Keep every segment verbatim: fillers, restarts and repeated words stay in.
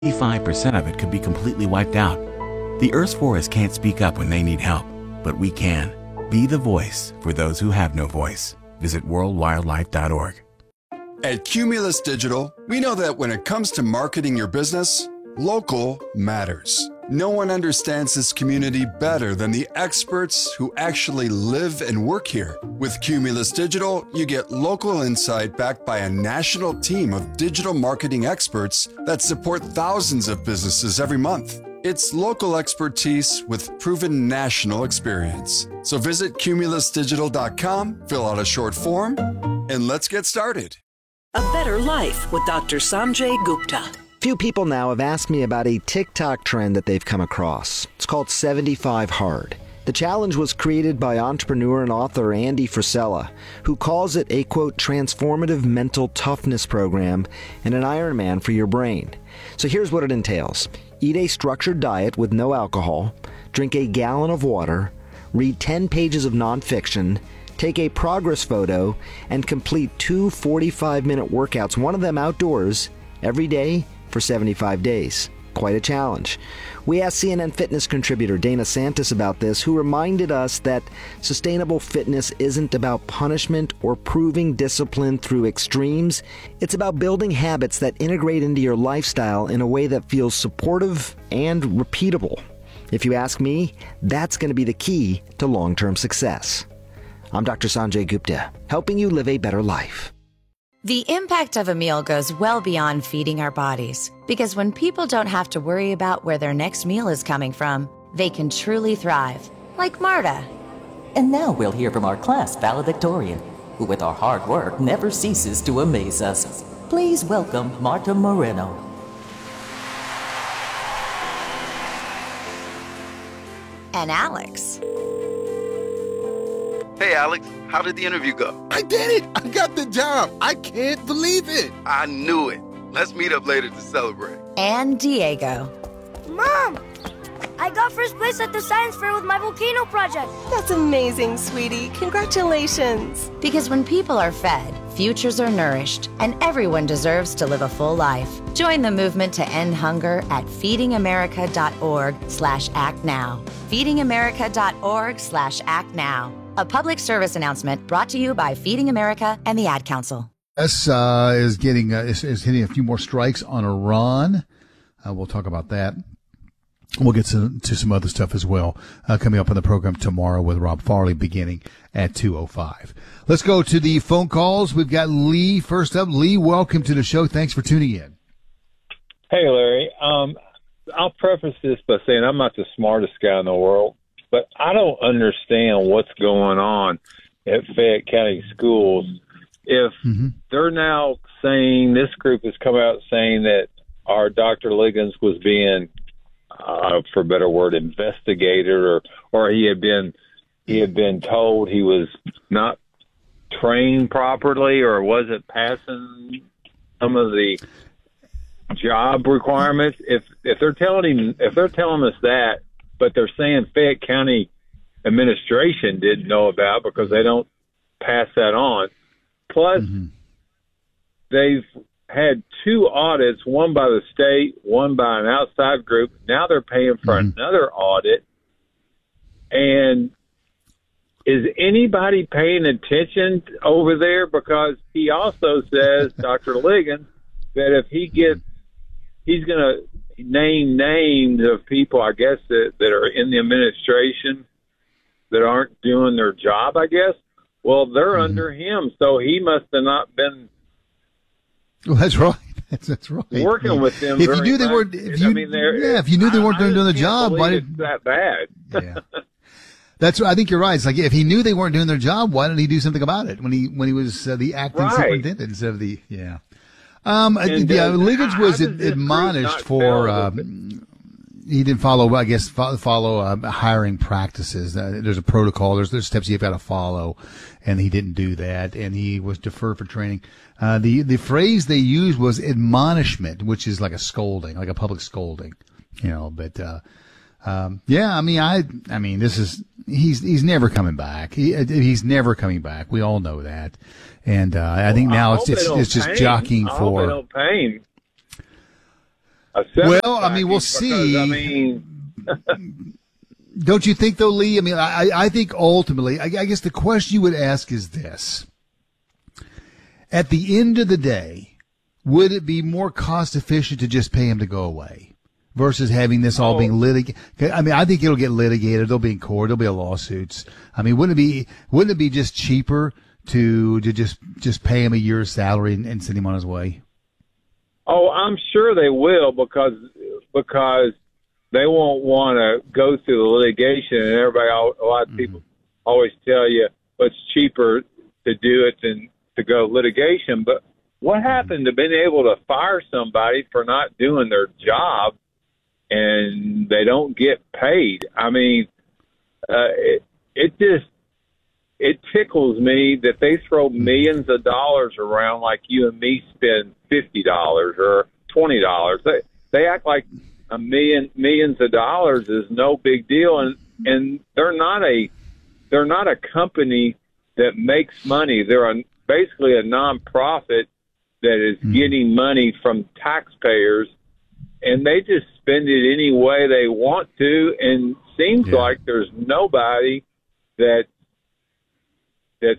eighty-five percent of it could be completely wiped out. The Earth's forests can't speak up when they need help, but we can. Be the voice for those who have no voice. Visit world wildlife dot org. At Cumulus Digital, we know that when it comes to marketing your business, local matters. No one understands this community better than the experts who actually live and work here. With Cumulus Digital, you get local insight backed by a national team of digital marketing experts that support thousands of businesses every month. It's local expertise with proven national experience. So visit cumulus digital dot com, fill out a short form, and let's get started. A Better Life with Doctor Sanjay Gupta. Few people now have asked me about a TikTok trend that they've come across. It's called seventy-five hard. The challenge was created by entrepreneur and author Andy Frisella, who calls it a, quote, transformative mental toughness program and an Ironman for your brain. So here's what it entails. Eat a structured diet with no alcohol, drink a gallon of water, read ten pages of nonfiction, take a progress photo, and complete two forty-five minute workouts, one of them outdoors, every day for seventy-five days. Quite a challenge. We asked C N N Fitness contributor Dana Santis about this, who reminded us that sustainable fitness isn't about punishment or proving discipline through extremes. It's about building habits that integrate into your lifestyle in a way that feels supportive and repeatable. If you ask me, that's going to be the key to long-term success. I'm Doctor Sanjay Gupta, helping you live a better life. The impact of a meal goes well beyond feeding our bodies, because when people don't have to worry about where their next meal is coming from, they can truly thrive, like Marta. And now we'll hear from our class valedictorian, who with our hard work never ceases to amaze us. Please welcome Marta Moreno. And Alex. Hey, Alex, how did the interview go? I did it! I got the job! I can't believe it! I knew it. Let's meet up later to celebrate. And Diego. Mom! I got first place at the science fair with my volcano project. That's amazing, sweetie. Congratulations. Because when people are fed, futures are nourished, and everyone deserves to live a full life. Join the movement to end hunger at feeding america dot org slash act now. feeding america dot org slash act now. A public service announcement brought to you by Feeding America and the Ad Council. S uh, is getting uh, is, is hitting a few more strikes on Iran. Uh, we'll talk about that. We'll get to, to some other stuff as well uh, coming up on the program tomorrow with Rob Farley beginning at two oh five. Let's go to the phone calls. We've got Lee first up. Lee, welcome to the show. Thanks for tuning in. Hey, Larry. Um, I'll preface this by saying I'm not the smartest guy in the world, but I don't understand what's going on at Fayette County schools. If mm-hmm. they're now saying, this group has come out saying that our Doctor Liggins was being, uh, for a better word, investigated, or, or he had been he had been told he was not trained properly or wasn't passing some of the job requirements. If if they're telling him, if they're telling us that, but they're saying Fayette County administration didn't know about because they don't pass that on. Plus, mm-hmm. they've had two audits, one by the state, one by an outside group. Now they're paying for mm-hmm. another audit. And is anybody paying attention over there? Because he also says, Doctor Liggins, that if he gets, he's going to name names of people, I guess, that, that are in the administration that aren't doing their job, I guess. Well, they're mm-hmm. under him, so he must have not been. Well, that's right. That's, that's right. Working with them. If you knew they weren't, if you, I mean, yeah, if you knew they weren't I, doing I the job, why did it's that bad? Yeah. That's I think you're right. It's like if he knew they weren't doing their job, why didn't he do something about it when he when he was uh, the acting right. superintendent instead of the yeah. Um, and, yeah, uh, Liggins was ad, admonished for. Um, he didn't follow, I guess, follow uh, hiring practices. Uh, there's a protocol. There's there's steps you've got to follow, and he didn't do that, and he was deferred for training. Uh, the the phrase they used was admonishment, which is like a scolding, like a public scolding, you know. But uh, um, yeah, I mean, I I mean, this is he's he's never coming back. He he's never coming back. We all know that, and uh, I think well, now I it's it's, it's just pain. jockeying I for. Hope they don't pain. a well, I mean, we'll because, see. I mean, don't you think, though, Lee? I mean, I, I think ultimately, I, I guess the question you would ask is this. At the end of the day, would it be more cost efficient to just pay him to go away versus having this all oh. being litigated? I mean, I think it'll get litigated. There'll be in court. There'll be lawsuits. I mean, wouldn't it be, wouldn't it be just cheaper to, to just, just pay him a year's salary and, and send him on his way? Oh, I'm sure they will because, because they won't want to go through the litigation, and everybody, a lot of people mm-hmm. always tell you, well, it's cheaper to do it than to go litigation. But what happened to being able to fire somebody for not doing their job and they don't get paid? I mean, uh, it, it just, it tickles me that they throw millions of dollars around like you and me spend fifty dollars or twenty dollars. They, they act like a million, millions of dollars is no big deal. And, and they're not a, they're not a company that makes money. They're a, basically a nonprofit that is mm. getting money from taxpayers, and they just spend it any way they want to. And seems yeah. like there's nobody that that's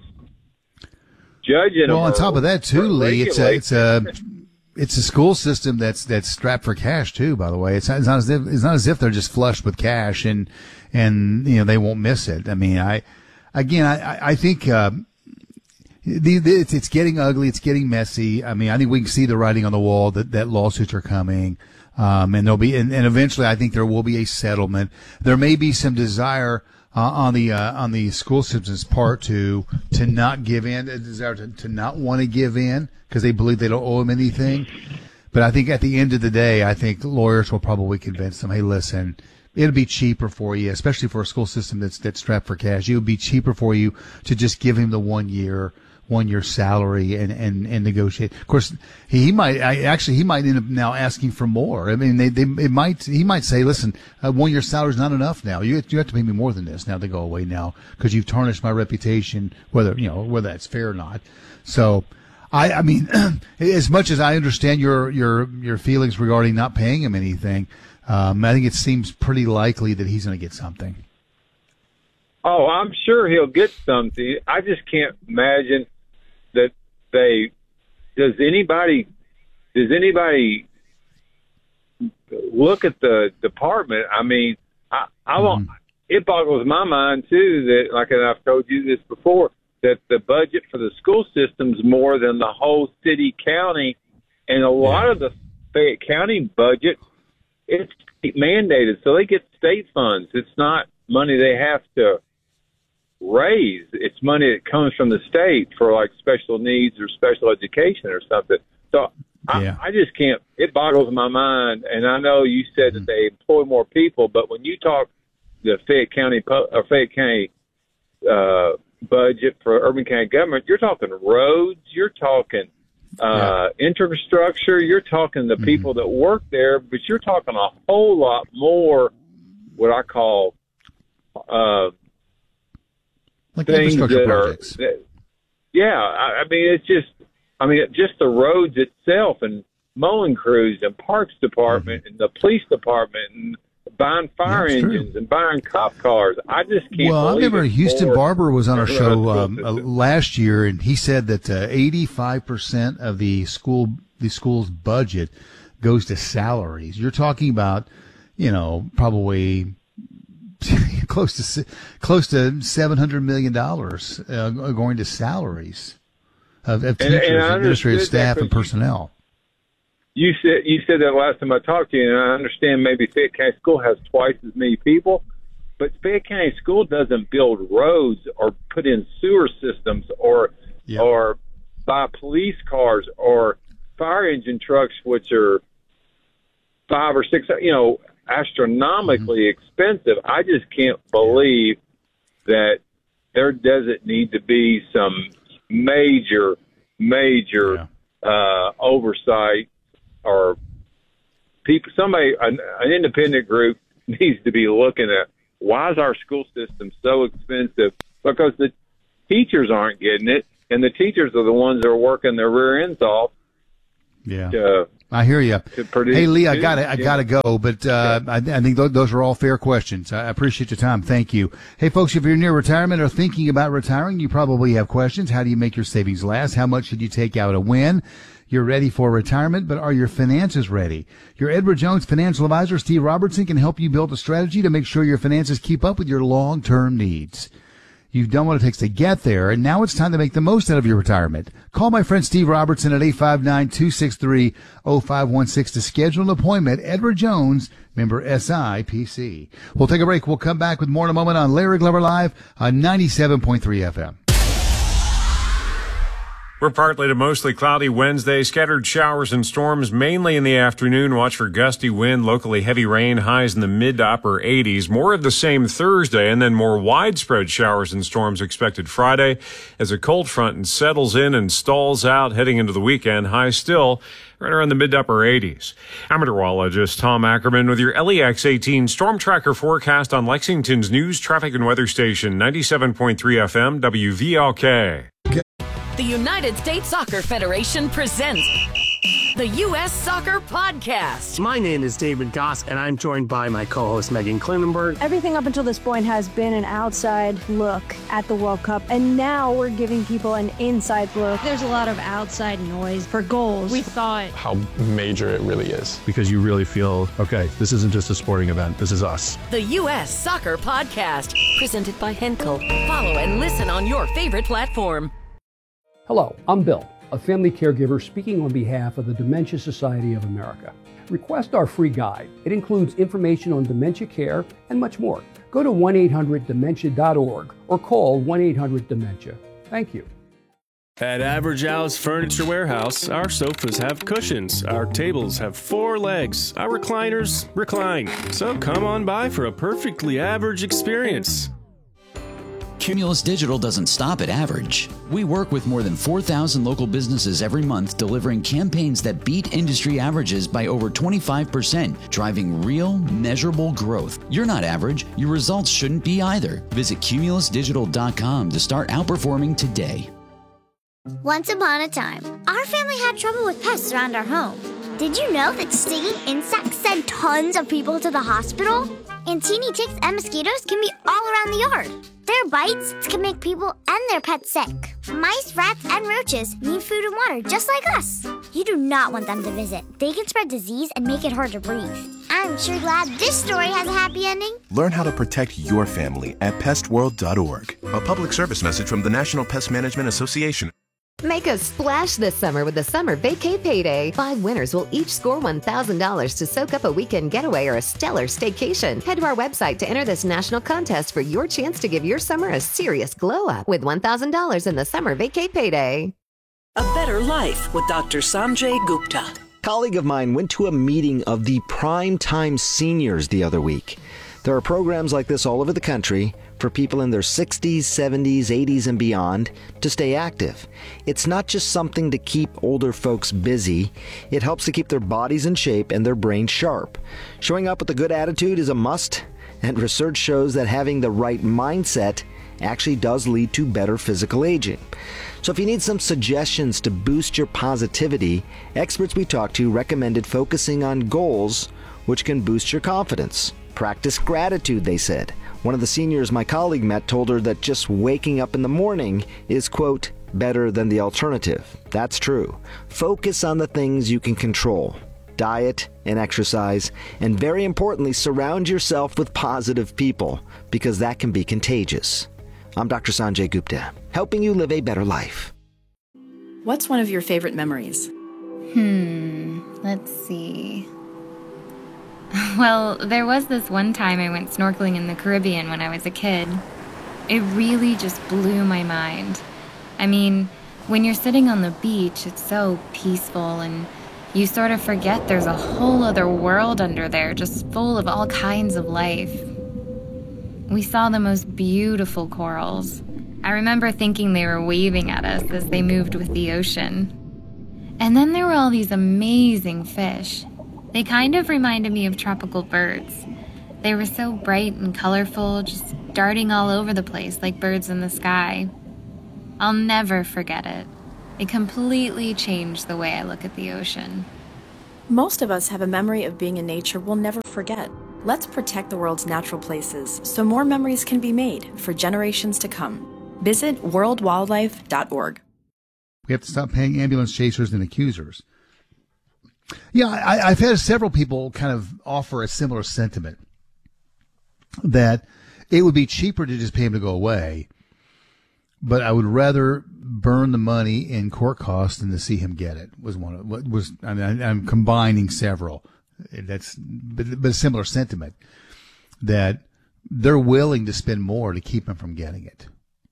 judging them. Well, on top of that, too, Lee, it's a, it's a it's a school system that's that's strapped for cash too. By the way, it's not, it's not as if it's not as if they're just flush with cash and and you know they won't miss it. I mean, I again, I I think. Uh, The, the, it's, it's getting ugly. It's getting messy. I mean, I think we can see the writing on the wall that, that lawsuits are coming. Um, and there'll be, and, and eventually I think there will be a settlement. There may be some desire, uh, on the, uh, on the school system's part to, to not give in, a desire to, to not want to give in because they believe they don't owe them anything. But I think at the end of the day, I think lawyers will probably convince them, hey, listen, it'll be cheaper for you, especially for a school system that's, that's strapped for cash. It would be cheaper for you to just give him the one year, one year salary and, and, and negotiate. Of course, he, he might, I, actually, he might end up now asking for more. I mean, they, they, it might, he might say, listen, uh, one year salary is not enough now. You, you have to pay me more than this now to go away now because you've tarnished my reputation, whether, you know, whether that's fair or not. So, I, I mean, as much as I understand your, your, your feelings regarding not paying him anything, um, I think it seems pretty likely that he's going to get something. Oh, I'm sure he'll get something. I just can't imagine that they, does anybody, does anybody look at the department? I mean, I, I won't, mm-hmm. it boggles my mind too that, like I've told you this before, that the budget for the school system's more than the whole city county. And a lot yeah. of the Fayette County budget, it's mandated. So they get state funds. It's not money they have to raise. It's money that comes from the state for like special needs or special education or something. So yeah. I, I just can't, it boggles my mind. And I know you said mm-hmm. that they employ more people, but when you talk the Fayette County, or Fayette County uh, budget for urban county government, you're talking roads, you're talking uh, yeah. infrastructure, you're talking the mm-hmm. people that work there, but you're talking a whole lot more what I call uh, like infrastructure projects. Are, that, yeah, I, I mean, it's just, I mean, just the roads itself and mowing crews and parks department mm-hmm. and the police department and buying fire That's engines true. and buying cop cars. I just can't Well, I remember Houston more. Barber was on our show um, uh, last year, and he said that uh, eighty-five percent of the school the school's budget goes to salaries. You're talking about, you know, probably close to close to seven hundred million dollars uh, going to salaries of, of teachers, and, and administrative staff, and personnel. You said you said that last time I talked to you, and I understand maybe Fayette County School has twice as many people, but Fayette County School doesn't build roads or put in sewer systems or yep. or buy police cars or fire engine trucks, which are five or six, you know, astronomically mm-hmm. expensive. I just can't believe that there doesn't need to be some major, major yeah. uh, oversight. Or people, somebody, an, an independent group needs to be looking at why is our school system so expensive? Because the teachers aren't getting it, and the teachers are the ones that are working their rear ends off yeah. to I hear you. Hey, Lee, I got to I yeah. got to go, but uh, I, I think th- those are all fair questions. I appreciate your time. Thank you. Hey, folks, if you're near retirement or thinking about retiring, you probably have questions. How do you make your savings last? How much should you take out to win? You're ready for retirement, but are your finances ready? Your Edward Jones financial advisor, Steve Robertson, can help you build a strategy to make sure your finances keep up with your long-term needs. You've done what it takes to get there, and now it's time to make the most out of your retirement. Call my friend Steve Robertson at eight five nine, two six three, zero five one six to schedule an appointment. Edward Jones, member S I P C. We'll take a break. We'll come back with more in a moment on Larry Glover Live on ninety-seven point three F M. We're partly to mostly cloudy Wednesday. Scattered showers and storms mainly in the afternoon. Watch for gusty wind, locally heavy rain, highs in the mid to upper eighties. More of the same Thursday, and then more widespread showers and storms expected Friday as a cold front settles in and stalls out heading into the weekend. Highs still right around the mid to upper eighties. I'm meteorologist Tom Ackerman with your L E X eighteen Storm Tracker forecast on Lexington's news, traffic, and weather station, ninety-seven point three F M, W V L K. The United States Soccer Federation presents the U S Soccer Podcast. My name is David Goss, and I'm joined by my co-host Megan Klinenberg. Everything up until this point has been an outside look at the World Cup, and now we're giving people an inside look. There's a lot of outside noise for goals. We thought how major it really is. Because you really feel, okay, this isn't just a sporting event, this is us. The U S Soccer Podcast, presented by Henkel. Follow and listen on your favorite platform. Hello, I'm Bill, a family caregiver speaking on behalf of the Dementia Society of America. Request our free guide. It includes information on dementia care and much more. Go to one eight hundred dementia dot org or call one eight hundred dementia. Thank you. At Average Al's Furniture Warehouse, our sofas have cushions, our tables have four legs, our recliners recline. So come on by for a perfectly average experience. Cumulus Digital doesn't stop at average. We work with more than four thousand local businesses every month, delivering campaigns that beat industry averages by over twenty-five percent, driving real, measurable growth. You're not average. Your results shouldn't be either. Visit cumulus digital dot com to start outperforming today. Once upon a time, our family had trouble with pests around our home. Did you know that stinging insects send tons of people to the hospital? And teeny ticks and mosquitoes can be all around the yard. Their bites can make people and their pets sick. Mice, rats, and roaches need food and water just like us. You do not want them to visit. They can spread disease and make it hard to breathe. I'm sure glad this story has a happy ending. Learn how to protect your family at pest world dot org. A public service message from the National Pest Management Association. Make a splash this summer with the Summer Vacay Payday. Five winners will each score one thousand dollars to soak up a weekend getaway or a stellar staycation. Head to our website to enter this national contest for your chance to give your summer a serious glow up with one thousand dollars in the Summer Vacay Payday. A Better Life with Doctor Sanjay Gupta. A colleague of mine went to a meeting of the Primetime Seniors the other week. There are programs like this all over the country for people in their sixties, seventies, eighties, and beyond to stay active. It's not just something to keep older folks busy. It helps to keep their bodies in shape and their brains sharp. Showing up with a good attitude is a must, and research shows that having the right mindset actually does lead to better physical aging. So if you need some suggestions to boost your positivity, experts we talked to recommended focusing on goals which can boost your confidence. Practice gratitude, they said. One of the seniors my colleague met told her that just waking up in the morning is, quote, better than the alternative. That's true. Focus on the things you can control. Diet and exercise, and very importantly, surround yourself with positive people, because that can be contagious. I'm Doctor Sanjay Gupta, helping you live a better life. What's one of your favorite memories? Hmm, let's see. Well, there was this one time I went snorkeling in the Caribbean when I was a kid. It really just blew my mind. I mean, when you're sitting on the beach, it's so peaceful and you sort of forget there's a whole other world under there just full of all kinds of life. We saw the most beautiful corals. I remember thinking they were waving at us as they moved with the ocean. And then there were all these amazing fish. They kind of reminded me of tropical birds. They were so bright and colorful, just darting all over the place like birds in the sky. I'll never forget it. It completely changed the way I look at the ocean. Most of us have a memory of being in nature we'll never forget. Let's protect the world's natural places so more memories can be made for generations to come. Visit world wildlife dot org. We have to stop paying ambulance chasers and accusers. Yeah, I, I've had several people kind of offer a similar sentiment that it would be cheaper to just pay him to go away, but I would rather burn the money in court costs than to see him get it. Was one of what was I mean, I'm combining several. That's but, but a similar sentiment that they're willing to spend more to keep him from getting it.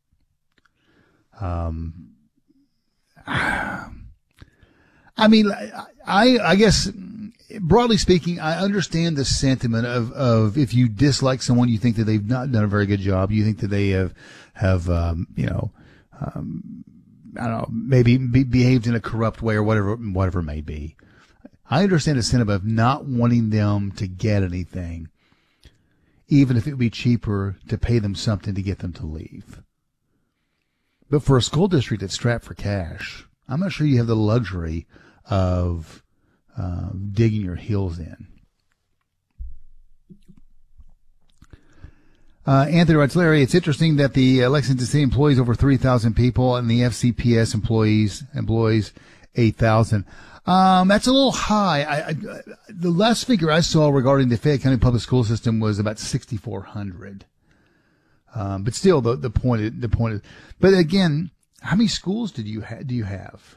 Um, I mean, I I guess broadly speaking, I understand the sentiment of, of if you dislike someone, you think that they've not done a very good job, you think that they have have um, you know. Um, I don't know, maybe be, behaved in a corrupt way or whatever, whatever it may be. I understand the sentiment of not wanting them to get anything, even if it would be cheaper to pay them something to get them to leave. But for a school district that's strapped for cash, I'm not sure you have the luxury of uh, digging your heels in. Uh, Anthony writes, Larry, it's interesting that the uh, Lexington City employs over three thousand people and the F C P S employees employs eight thousand. Um, that's a little high. I, I, the last figure I saw regarding the Fayette County Public School System was about sixty-four hundred. Um, but still, the, the point is, the point is, but again, how many schools did you ha- do you have?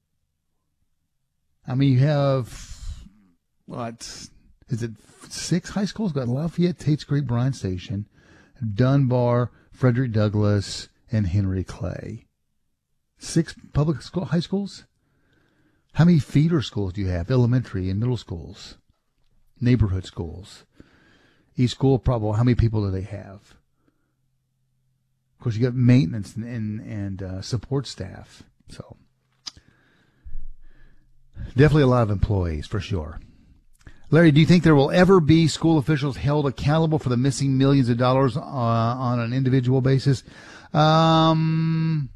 I mean, you have, what, is it six high schools? Got Lafayette, Tate's Creek, Bryan Station, Dunbar, Frederick Douglass, and Henry Clay. Six public school high schools? How many feeder schools do you have? Elementary and middle schools, neighborhood schools. Each school, probably, how many people do they have? Of course, you got maintenance and and, and uh, support staff. So definitely a lot of employees for sure. Larry, do you think there will ever be school officials held accountable for the missing millions of dollars uh, on an individual basis? Um,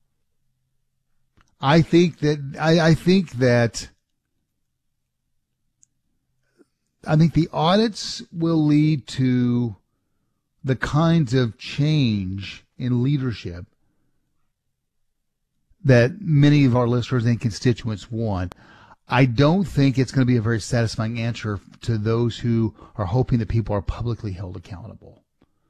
I think that I, I think that I think the audits will lead to the kinds of change in leadership that many of our listeners and constituents want. I don't think it's going to be a very satisfying answer to those who are hoping that people are publicly held accountable.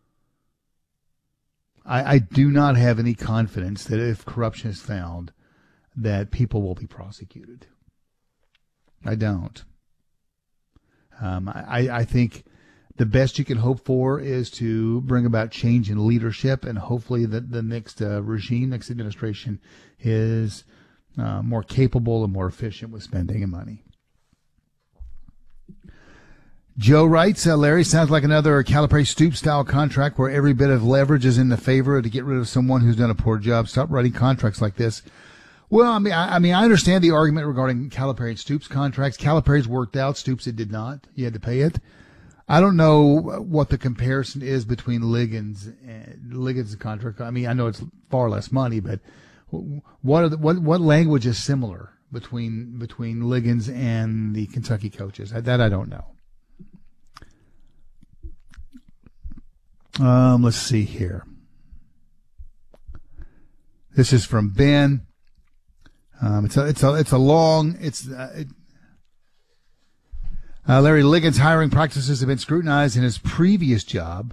I, I do not have any confidence that if corruption is found, that people will be prosecuted. I don't. Um, I, I think the best you can hope for is to bring about change in leadership, and hopefully the, the next uh, regime, next administration is Uh, more capable and more efficient with spending and money. Joe writes, uh, Larry, sounds like another Calipari Stoops-style contract where every bit of leverage is in the favor to get rid of someone who's done a poor job. Stop writing contracts like this. Well, I mean, I, I mean, I understand the argument regarding Calipari and Stoops contracts. Calipari's worked out. Stoops, it did not. You had to pay it. I don't know what the comparison is between Liggins and Liggins' contract. I mean, I know it's far less money, but What are the, what what language is similar between between Liggins and the Kentucky coaches? That I don't know. Um, let's see here. This is from Ben. Um, it's a it's a it's a long it's. Uh, it, uh, Larry, Liggins' hiring practices have been scrutinized in his previous job.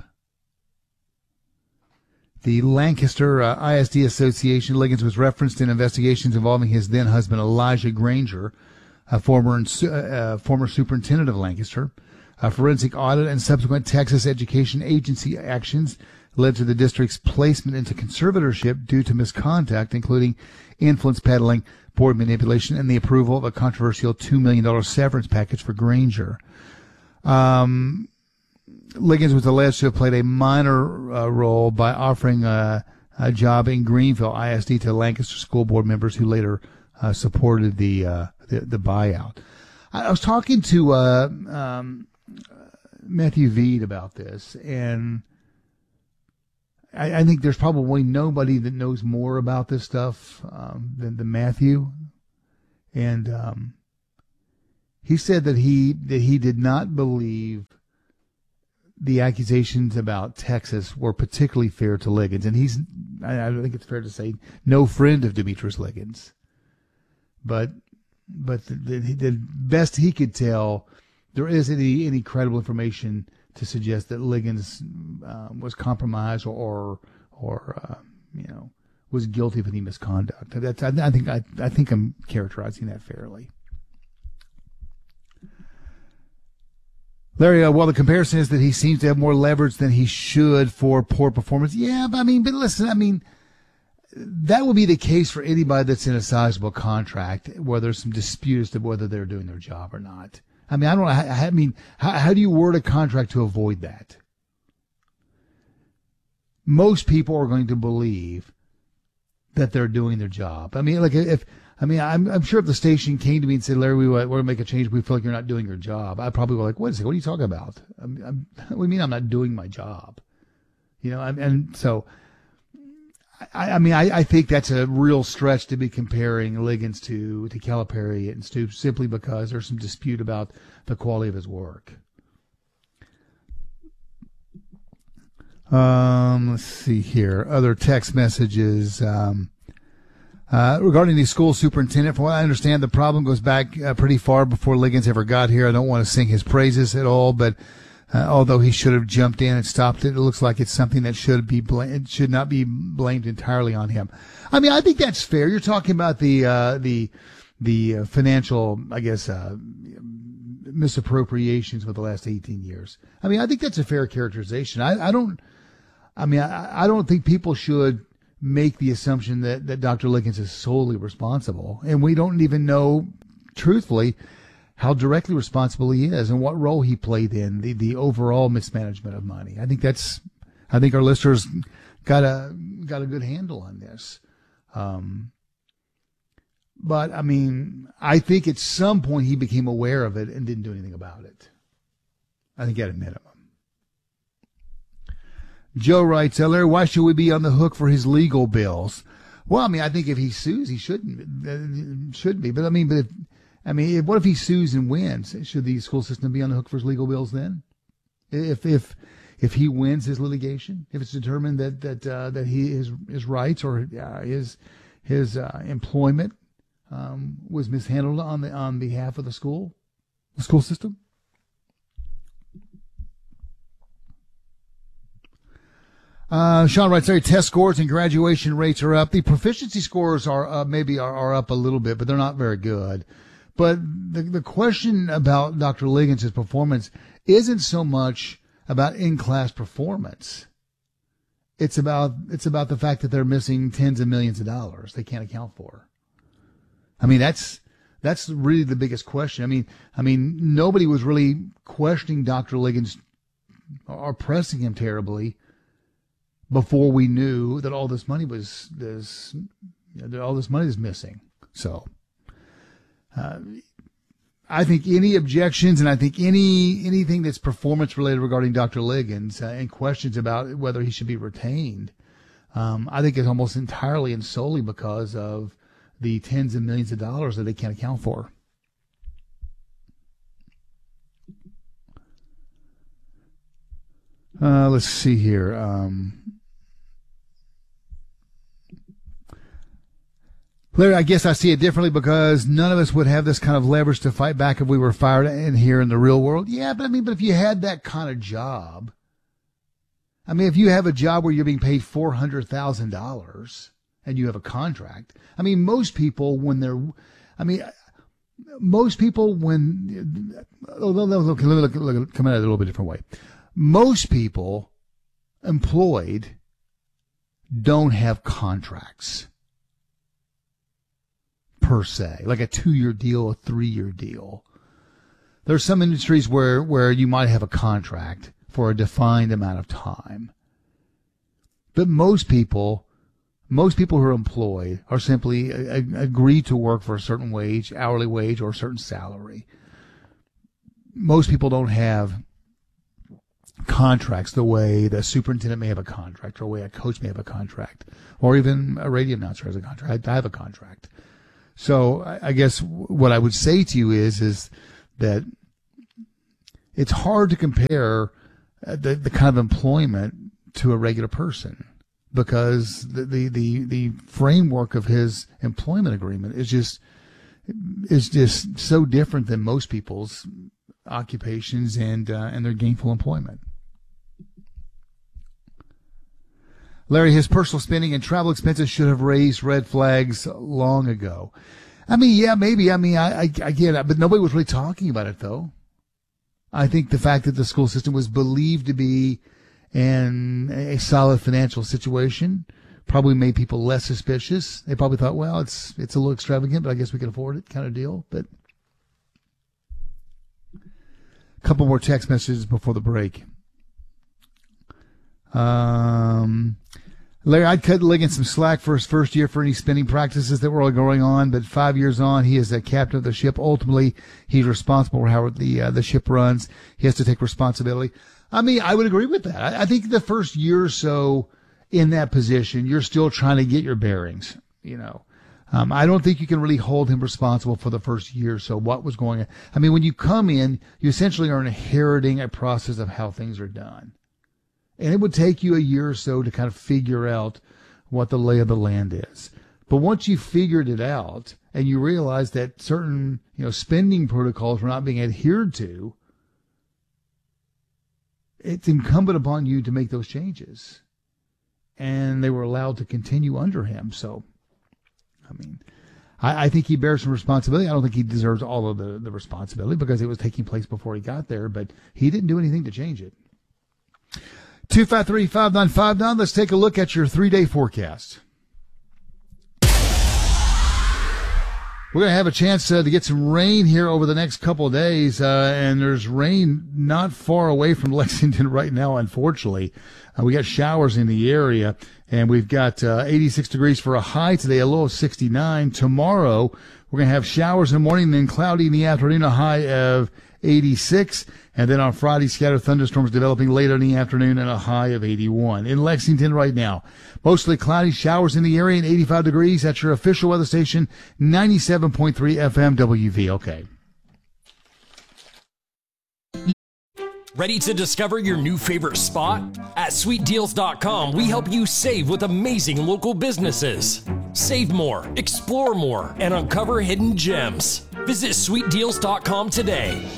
The Lancaster uh, I S D Association. Liggins was referenced in investigations involving his then husband Elijah Granger, a former uh, former superintendent of Lancaster. A forensic audit and subsequent Texas Education Agency actions led to the district's placement into conservatorship due to misconduct, including influence peddling, board manipulation, and the approval of a controversial two million dollars severance package for Granger. Um, Liggins was alleged to have played a minor uh, role by offering a, a job in Greenville I S D to Lancaster school board members who later uh, supported the, uh, the the buyout. I, I was talking to uh, um, Matthew Veed about this, and I, I think there's probably nobody that knows more about this stuff um, than, than Matthew. And um, he said that he that he did not believe the accusations about Texas were particularly fair to Liggins, and he's, I, I think it's fair to say, no friend of Demetrius Liggins. But, but the, the, the best he could tell, there isn't any, any credible information to suggest that Liggins um, was compromised or, or, or uh, you know, was guilty of any misconduct. That's, I, I think, I, I think I'm characterizing that fairly. Larry, uh, well, the comparison is that he seems to have more leverage than he should for poor performance. Yeah, but I mean, but listen, I mean, that would be the case for anybody that's in a sizable contract where there's some dispute as to whether they're doing their job or not. I mean, I don't know. I, I mean, how, how do you word a contract to avoid that? Most people are going to believe that they're doing their job. I mean, like if, I mean, I'm, I'm sure if the station came to me and said, Larry, we want to make a change, we feel like you're not doing your job, I'd probably be like, wait a second, what are you talking about? I'm, I'm, what do you mean I'm not doing my job? You know, and, and so, I, I mean, I, I think that's a real stretch to be comparing Liggins to, to Calipari and Stoops simply because there's some dispute about the quality of his work. Um, let's see here. Other text messages. Um, Uh, regarding the school superintendent, from what I understand, the problem goes back uh, pretty far before Liggins ever got here. I don't want to sing his praises at all, but uh, although he should have jumped in and stopped it, it looks like it's something that should be bl- it should not be blamed entirely on him. I mean, I think that's fair. You're talking about the uh, the the uh, financial, I guess, uh, misappropriations for the last eighteen years. I mean, I think that's a fair characterization. I, I don't. I mean, I, I don't think people should make the assumption that, that Doctor Liggins is solely responsible. And we don't even know, truthfully, how directly responsible he is and what role he played in the, the overall mismanagement of money. I think that's, I think our listeners got a, got a good handle on this. Um, but I mean, I think at some point he became aware of it and didn't do anything about it. I think at a minimum. Joe writes, Larry, why should we be on the hook for his legal bills? Well, I mean, I think if he sues, he shouldn't, uh, should be. But I mean, but if, I mean, if, what if he sues and wins? Should the school system be on the hook for his legal bills then? If if if he wins his litigation, if it's determined that that uh, that he his his rights or uh, his his uh, employment um, was mishandled on the on behalf of the school, the school system. Uh, Sean writes, Larry, test scores and graduation rates are up. The proficiency scores are uh, maybe are, are up a little bit, but they're not very good. But the the question about Doctor Liggins' performance isn't so much about in-class performance. It's about it's about the fact that they're missing tens of millions of dollars they can't account for. I mean, that's that's really the biggest question. I mean, I mean, nobody was really questioning Doctor Liggins or pressing him terribly before we knew that all this money was this, that all this money is missing. So, uh, I think any objections and I think any anything that's performance related regarding Doctor Liggins uh, and questions about whether he should be retained, um, I think is almost entirely and solely because of the tens of millions of dollars that they can't account for. Uh, let's see here. Um, Larry, I guess I see it differently because none of us would have this kind of leverage to fight back if we were fired in here in the real world. Yeah, but I mean, but if you had that kind of job, I mean, if you have a job where you're being paid four hundred thousand dollars and you have a contract, I mean, most people when they're, I mean, most people when, oh, look, look, look, look, come at it a little bit different way. Most people employed don't have contracts per se, like a two-year deal, a three-year deal. There's some industries where, where you might have a contract for a defined amount of time. But most people, most people who are employed are simply a, a, agree to work for a certain wage, hourly wage, or a certain salary. Most people don't have contracts the way the superintendent may have a contract, or the way a coach may have a contract, or even a radio announcer has a contract. I have a contract. So I guess what I would say to you is, is that it's hard to compare the, the kind of employment to a regular person, because the, the, the, the framework of his employment agreement is just is just so different than most people's occupations and uh, and their gainful employment. Larry, his personal spending and travel expenses should have raised red flags long ago. I mean, yeah, maybe. I mean, I, I, I get it, but nobody was really talking about it, though. I think the fact that the school system was believed to be in a solid financial situation probably made people less suspicious. They probably thought, well, it's it's a little extravagant, but I guess we can afford it, kind of deal. But a couple more text messages before the break. Um, Larry, I'd cut Ligon some slack for his first year for any spending practices that were all going on, but five years on, he is the captain of the ship. Ultimately, he's responsible for how the uh, the ship runs. He has to take responsibility. I mean, I would agree with that. I, I think the first year or so in that position, you're still trying to get your bearings, you know. Um, I don't think you can really hold him responsible for the first year or so, what was going on. I mean, when you come in, you essentially are inheriting a process of how things are done. And it would take you a year or so to kind of figure out what the lay of the land is. But once you figured it out and you realize that certain, you know, spending protocols were not being adhered to, it's incumbent upon you to make those changes. And they were allowed to continue under him. So, I mean, I, I think he bears some responsibility. I don't think he deserves all of the, the responsibility because it was taking place before he got there, but he didn't do anything to change it. two five three, five nine five nine. Let's take a look at your three-day forecast. We're going to have a chance uh, to get some rain here over the next couple of days, uh, and there's rain not far away from Lexington right now, unfortunately. Uh, we got showers in the area, and we've got uh, eighty-six degrees for a high today, a low of sixty-nine. Tomorrow, we're going to have showers in the morning, then cloudy in the afternoon, a high of eighty-six. And then on Friday, scattered thunderstorms developing later in the afternoon and a high of eighty-one. In Lexington right now, mostly cloudy, showers in the area and eighty-five degrees. That's your official weather station, ninety-seven point three F M W V L K. Ready to discover your new favorite spot? At sweet deals dot com, we help you save with amazing local businesses. Save more, explore more, and uncover hidden gems. Visit sweet deals dot com today.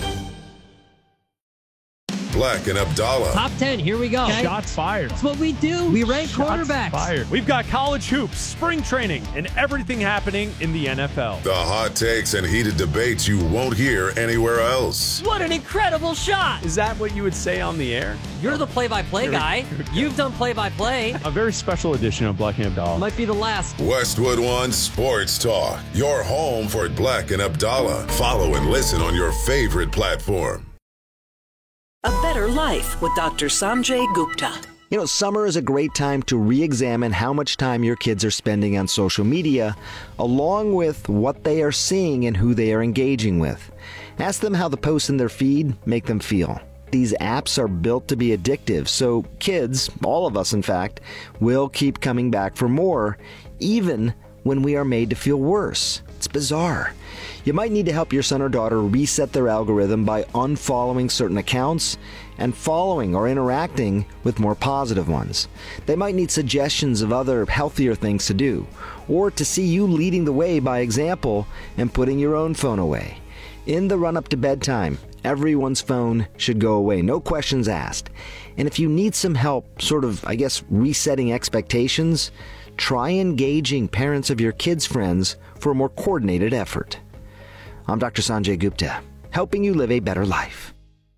Black and Abdallah. Top ten, here we go. Okay. Shots fired. That's what we do. We rank Shots quarterbacks. Fired. We've got college hoops, spring training, and everything happening in the N F L. The hot takes and heated debates you won't hear anywhere else. What an incredible shot. Is that what you would say on the air? You're the play-by-play Here guy. You've done play-by-play. A very special edition of Black and Abdallah. Might be the last. Westwood One Sports Talk. Your home for Black and Abdallah. Follow and listen on your favorite platform. A Better Life with Doctor Sanjay Gupta. You know, summer is a great time to re-examine how much time your kids are spending on social media, along with what they are seeing and who they are engaging with. Ask them how the posts in their feed make them feel. These apps are built to be addictive, so kids, all of us in fact, will keep coming back for more, even when we are made to feel worse. It's bizarre. You might need to help your son or daughter reset their algorithm by unfollowing certain accounts and following or interacting with more positive ones. They might need suggestions of other healthier things to do, or to see you leading the way by example and putting your own phone away. In the run-up to bedtime, everyone's phone should go away, no questions asked. And if you need some help, sort of, I guess, resetting expectations, try engaging parents of your kids' friends for a more coordinated effort. I'm Doctor Sanjay Gupta, helping you live a better life.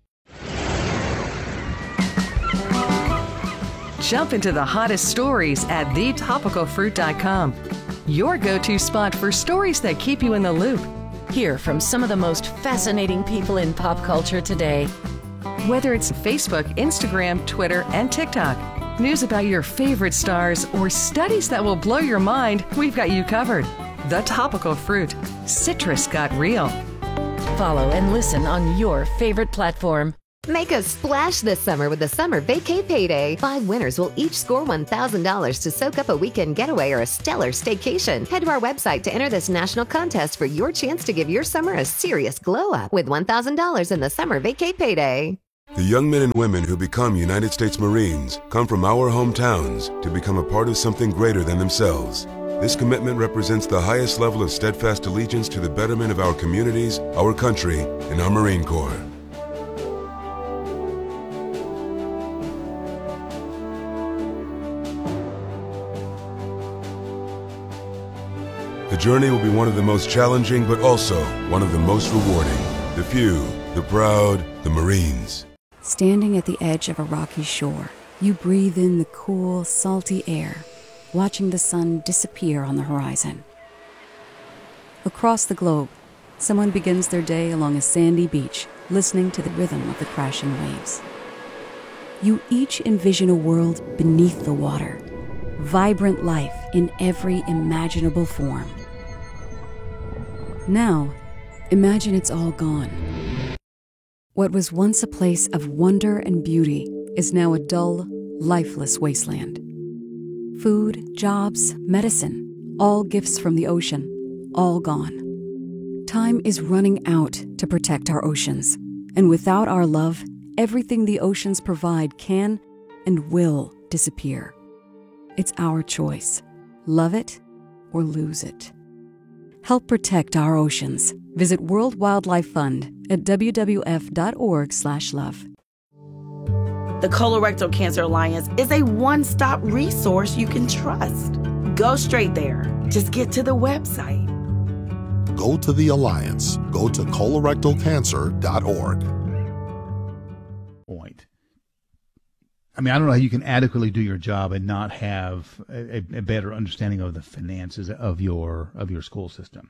Jump into the hottest stories at the topical fruit dot com. Your go-to spot for stories that keep you in the loop. Hear from some of the most fascinating people in pop culture today. Whether it's Facebook, Instagram, Twitter, and TikTok, news about your favorite stars, or studies that will blow your mind, we've got you covered. The Topical Fruit. Citrus got real. Follow and listen on your favorite platform. Make a splash this summer with the Summer Vacay Payday. Five winners will each score one thousand dollars to soak up a weekend getaway or a stellar staycation. Head to our website to enter this national contest for your chance to give your summer a serious glow up with one thousand dollars in the Summer Vacay Payday. The young men and women who become United States Marines come from our hometowns to become a part of something greater than themselves. This commitment represents the highest level of steadfast allegiance to the betterment of our communities, our country, and our Marine Corps. The journey will be one of the most challenging, but also one of the most rewarding. The few, the proud, the Marines. Standing at the edge of a rocky shore, you breathe in the cool, salty air, watching the sun disappear on the horizon. Across the globe, someone begins their day along a sandy beach, listening to the rhythm of the crashing waves. You each envision a world beneath the water, vibrant life in every imaginable form. Now, imagine it's all gone. What was once a place of wonder and beauty is now a dull, lifeless wasteland. Food, jobs, medicine, all gifts from the ocean, all gone. Time is running out to protect our oceans, and without our love, everything the oceans provide can and will disappear. It's our choice. Love it or lose it. Help protect our oceans. Visit World Wildlife Fund at w w f dot org slash love. The Colorectal Cancer Alliance is a one-stop resource you can trust. Go straight there. Just get to the website. Go to the Alliance. Go to colorectal cancer dot org. Point. I mean, I don't know how you can adequately do your job and not have a, a better understanding of the finances of your of your school system.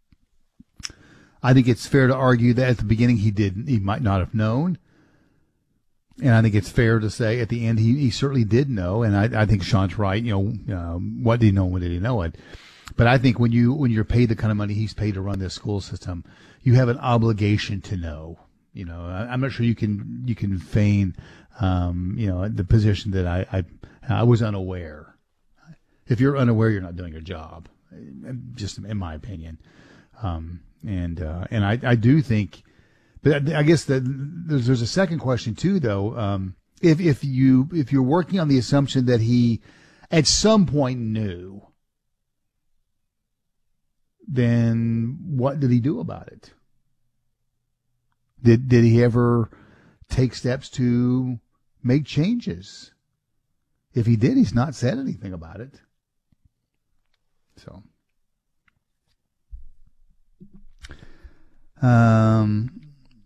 I think it's fair to argue that at the beginning he did he might not have known, and I think it's fair to say at the end he, he certainly did know. And I, I think Sean's right. You know, um, what did he know? When did he know it? But I think when you when you're paid the kind of money he's paid to run this school system, you have an obligation to know. You know, I, I'm not sure you can you can feign. Um, you know, the position that I, I, I was unaware. If you're unaware, you're not doing your job, just in my opinion. Um, and, uh, and I, I do think, but I guess that there's, there's a second question too, though. Um, if, if you, if you're working on the assumption that he at some point knew, then what did he do about it? Did, did he ever take steps to make changes? If he did, he's not said anything about it. So, um,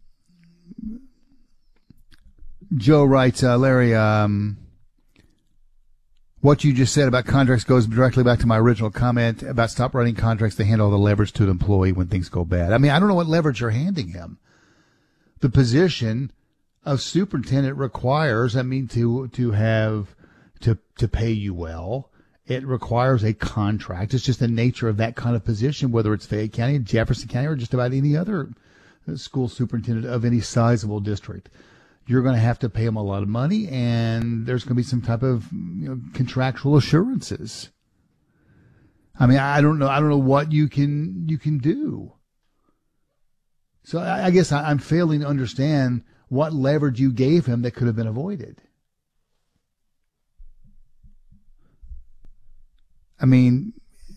Joe writes, uh, Larry, um, what you just said about contracts goes directly back to my original comment about stop writing contracts to hand all the leverage to an employee when things go bad. I mean, I don't know what leverage you're handing him. The position of superintendent requires, I mean, to to have to to pay you well. It requires a contract. It's just the nature of that kind of position, whether it's Fayette County, Jefferson County, or just about any other school superintendent of any sizable district. You're going to have to pay them a lot of money, and there's going to be some type of, you know, contractual assurances. I mean, I don't know. I don't know what you can you can do. So I, I guess I, I'm failing to understand what leverage you gave him that could have been avoided. I mean,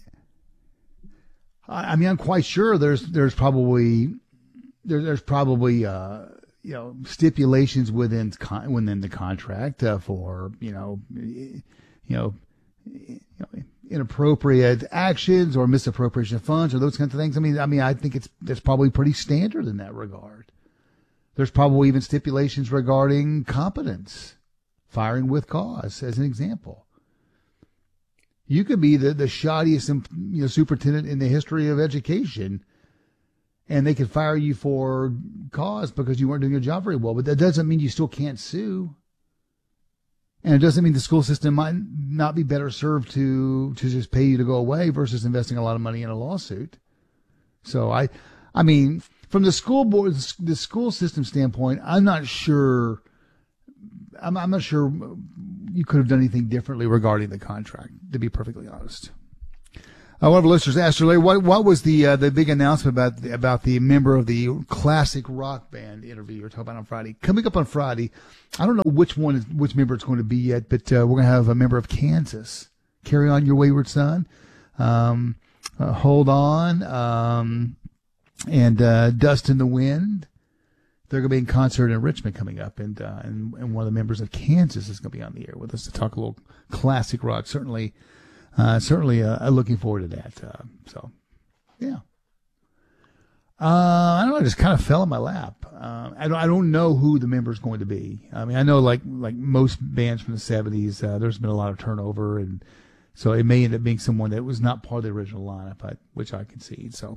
I, I mean, I'm quite sure there's there's probably there, there's probably uh, you know stipulations within con- within the contract uh, for you know you know, you know inappropriate actions or misappropriation of funds or those kinds of things. I mean, I mean, I think it's that's probably pretty standard in that regard. There's probably even stipulations regarding competence, firing with cause, as an example. You could be the, the shoddiest you know, superintendent in the history of education, and they could fire you for cause because you weren't doing your job very well. But that doesn't mean you still can't sue. And it doesn't mean the school system might not be better served to to just pay you to go away versus investing a lot of money in a lawsuit. So I, I mean, from the school board, the school system standpoint, I'm not sure. I'm, I'm not sure you could have done anything differently regarding the contract, to be perfectly honest. Uh, one of our listeners asked earlier, what, what was the uh, the big announcement about the, about the member of the classic rock band interview you were talking about on Friday? Coming up on Friday, I don't know which one, is, which member it's going to be yet, but uh, we're going to have a member of Kansas. Carry On Your Wayward Son, um, uh, Hold On, um, and uh, Dust in the Wind. They're going to be in concert in Richmond coming up, and, uh, and and one of the members of Kansas is going to be on the air with us to talk a little classic rock. Certainly, uh, certainly, uh, looking forward to that. Uh, so, yeah. Uh, I don't know. It just kind of fell in my lap. Uh, I don't. I don't know who the member is going to be. I mean, I know like like most bands from the seventies, uh, there's been a lot of turnover, and so it may end up being someone that was not part of the original lineup, but, which I concede. So.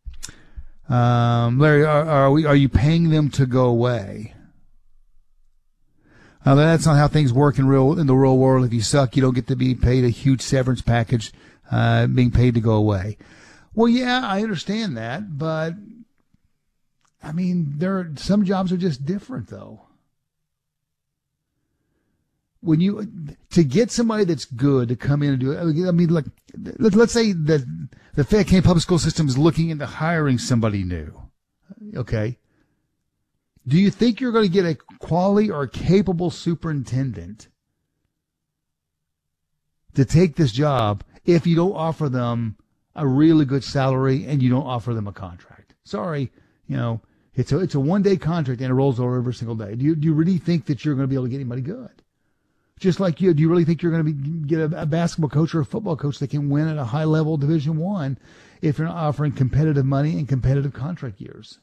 Um, Larry, are, are we, are you paying them to go away? Uh, that's not how things work in real, in the real world. If you suck, you don't get to be paid a huge severance package, uh, being paid to go away. Well, yeah, I understand that, but I mean, there are, some jobs are just different though. When you, to get somebody that's good to come in and do it, I mean, like, let's say that the Fayette County Public School System is looking into hiring somebody new. Okay. Do you think you're going to get a quality or capable superintendent to take this job if you don't offer them a really good salary and you don't offer them a contract? Sorry, you know, it's a, it's a one day contract and it rolls over every single day. Do you, do you really think that you're going to be able to get anybody good? Just like you, do you really think you're going to be, get a, a basketball coach or a football coach that can win at a high level Division One if you're not offering competitive money and competitive contract years?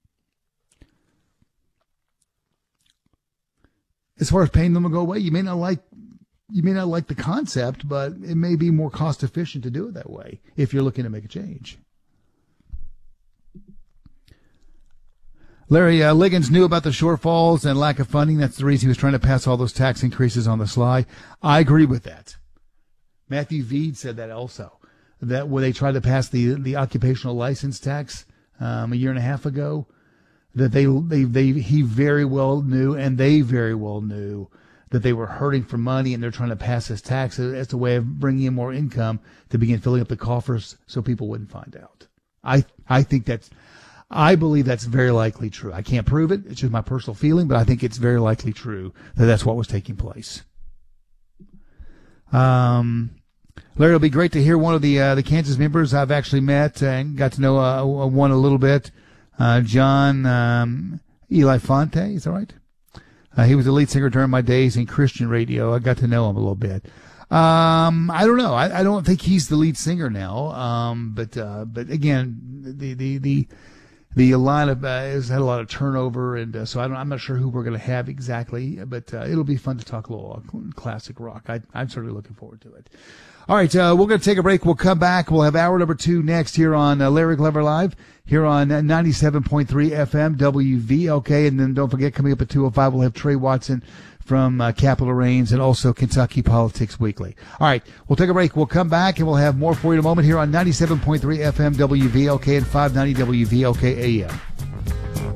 As far as paying them to go away, you may not like you may not like the concept, but it may be more cost efficient to do it that way if you're looking to make a change. Larry uh, Liggins knew about the shortfalls and lack of funding. That's the reason he was trying to pass all those tax increases on the sly. I agree with that. Matthew Veed said that also, that when they tried to pass the the occupational license tax um, a year and a half ago, that they they they he very well knew, and they very well knew that they were hurting for money, and they're trying to pass this tax as a way of bringing in more income to begin filling up the coffers so people wouldn't find out. I I think that's. I believe that's very likely true. I can't prove it. It's just my personal feeling, but I think it's very likely true that that's what was taking place. Um, Larry, it'll be great to hear one of the uh, the Kansas members I've actually met and got to know uh, one a little bit. Uh, John um, Eli Fonte, is that right? Uh, he was the lead singer during my days in Christian radio. I got to know him a little bit. Um, I don't know. I, I don't think he's the lead singer now. Um, but uh, but again, the the the The lineup uh, has had a lot of turnover, and uh, so I don't, I'm not sure who we're going to have exactly, but uh, it'll be fun to talk a little uh, classic rock. I, I'm certainly looking forward to it. All right, uh, we're going to take a break. We'll come back. We'll have hour number two next here on uh, Larry Glover Live, here on ninety-seven point three F M W V L K, and then don't forget, coming up at two oh five, we'll have Trey Watson from uh, Capital Reigns and also Kentucky Politics Weekly. All right, we'll take a break. We'll come back, and we'll have more for you in a moment here on ninety-seven point three F M W V L K and five ninety W V L K A M.